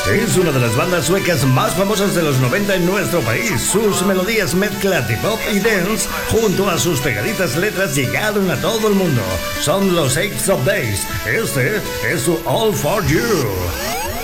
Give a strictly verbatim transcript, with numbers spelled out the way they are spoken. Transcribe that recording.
Es una de las bandas suecas más famosas de los noventa en nuestro país. Sus melodías mezcla de pop y dance junto a sus pegaditas letras llegaron a todo el mundo. Son los Ace of Base. Este es su All For You.